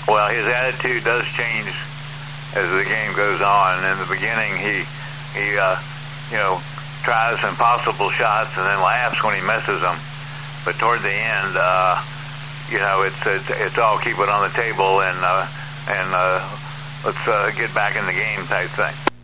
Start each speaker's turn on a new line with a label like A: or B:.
A: Well, his attitude does change as the game goes on. In the beginning, he tries impossible shots and then laughs when he misses them. But toward the end, it's all keep it on the table and let's get back in the game type thing.